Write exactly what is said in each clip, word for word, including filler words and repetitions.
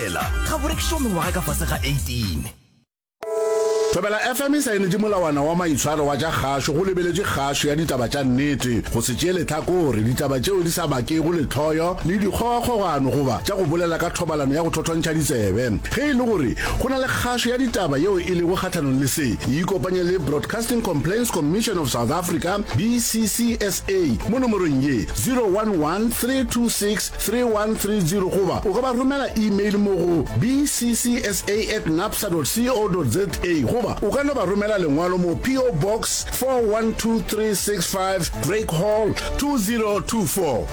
ela ga borekišo mengwaga ka fase ga eighteen. Thobela F M sa ene di molawana wa maitshwaro wa ja kgasho go lebeletse kgasho ya ditaba tša nnete go se tšele tlhakore ditaba tšeo di sa bakego le tlhoyo le dikgogakgogano goba tša go bolela ka thobalano ya go thothwantšha ditsebe ge e le gore go na le kgasho ya ditaba yeo e lego kgathanong le se e ikopanye le Broadcasting Complaints Commission of South Africa B C C S A mo nomorong ye zero one one three two six three one three zero goba o ka ba romela email mo go b c c s a at napsa dot co dot za goba o ka no ba romela lengwalo mo P O Box four one two three six five Drake Hall two zero two four.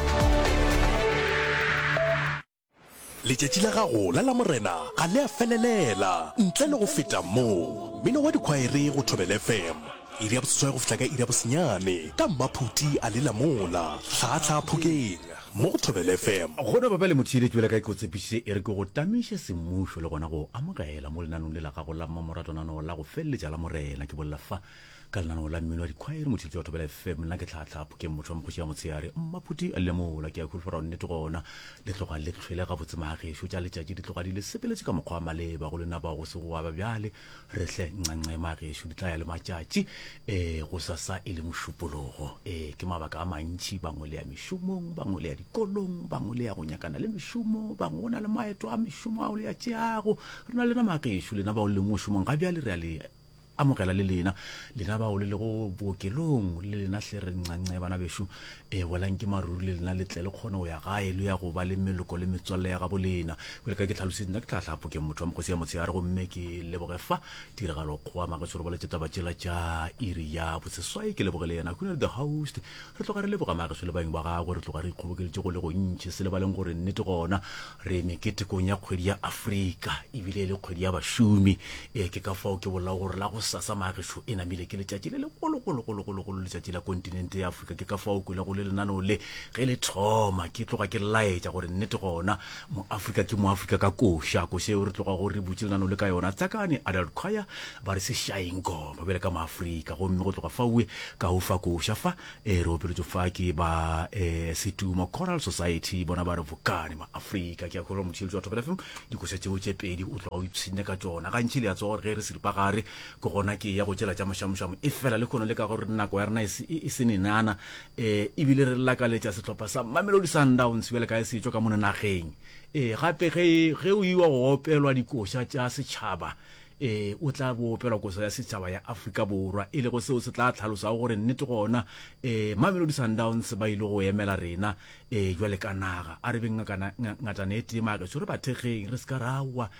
Letšatši la gago la la morena ga le a felelela ntle le go feta mo mmino wa dikhwaere go Thobela F M iri ya botsetswa go fihla ka iri ya bosenyane ka Mmaphuti a lela mola tlhatlha phokeng mo go Thobela F M gona ba ba le motšhile ke bela ka ikotsepiše e re ke go tamiše semmušo le gona go amogela mo lenanong le la gago la mmamoratonano la go feleletša la morena ke bolela fa ka lenanong la mmino wa dikhwaere motšhile wa Thobela F M nna ke tlhatlhapho ke motho wa mokgoši ya motsheare Mmaphuti a lemola ke a kulfara nnete gona le tloga le tlhwele ga botse magešo tša letšatši di tloga di le sepeletše ka mokgwa wa maleba go lena ba go se go aba bjale re hle ncanca magešo di tla ya le matšatši um go sasa e le mošupologo um ke mabaka a mantši bangwe le ya mešomong bangwe le ya dikolong bangwe le ya go nyakana le mešomo bangwe go na le maeto a mešomo ao le ya tšeago re na le na magešo lena bao le mošomong ga bjale re a le amogela le lena lena bao le le go bookelong le lena hle re ncanca bana bešo um welang ke maruri le lena letle le kgone go ya gae le ya go ba le meloko le metswalle ya gabo lena bele ka ke tlhalosetse nna ke tlhatlhapho ke motho wa mokgosi ya motshegare gomme ke leboge fa tiragalo kgoa magešo re ba letše taba tšela tša iri ya boseswai ke leboge le yena kuna the host re tloga re leboga magešo le baeng ba gagwe re tloga re ikgobokeletše go le go ntšhi se le ba leng gore nnete gona re meketekong ya kgwedi ya Afrika ebile le kgwedi ya bašomi um ke ka fao ke bolela gore la go sasa magešo e namile ke letšatši le legologologologolo letšatši la kontinente ya Afrika ke ka fao kwela go le lenaneo le ge le thoma ke tloga ke laetša gore nnete gona mo Afrika ke mo Afrika ka koša koša eo re tloga go re butše lenaneo le ka yona tsakane adult choir ba re se shaingo ba bele ka mo Afrika gomme go tloga faue ka o fa koša fa e re opeletšo fa ke ba um Setumo Choral Society bona ba re bokane ma Afrika ke a kgolwa motšhiletši wa Thobela F M dikoša tšeo tše pedi o tloga o ipshinne ka tšona gantši le ya tsoga gore ge re seripagare ke gona ke ya go tšela tša mošamošamo e fela le kgono le ka gore nako ya rena e se nenana um ebile re lakaletša setlhopha sa Mamelodi Sundowns bjale ka e setšo ka mone nageng um gape ge o iwa go opelwa dikoša tša setšhaba um o tla bo opelwa koša ya setšhaba ya Afrika Borwa e le go seo se tla tlhalosago gore nnete gona um Mamelodi Sundowns ba ile go emela rena um jwale ka naga a re beng ngatane e temagešo re bathegeng re se ka rawa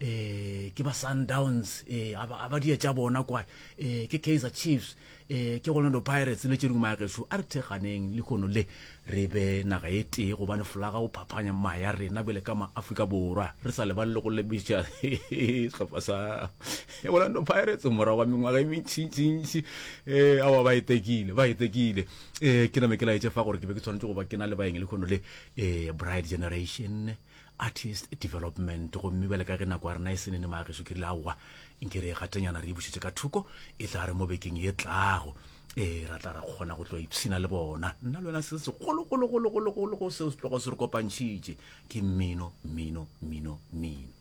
um ke ba Sundowns um a ba die tša bona kwa um ke Kaizer Chiefs um ke Orlando Pirates le tše dingwe magešo a re theganeng le kgono le re be naga e tee gobane folaga o phaphanya maya rena bele ka ma-Afrika Borwa re sa lebale le go lebiša setlhopha sa Orlando Pirates morago wa mengwaga e mentšintšintši um awa ba etekile ba etekile um ke name ke laetše fa gore ke be ke tshwanetse go ba ke na le baeng le kgono le um Bright Generation Artist Development gomme bele ka ge nako ya rena e senene magešo ke rile aowa nke re gatanyana re e bušetše ka thuko e tla re mo bekeng e tlago um ra tla ra kgona go tlo ipshina le bona nna le wena se segologologologologolo seo se tlogo se re kopantšhitše ke mmino mmino mmino mmino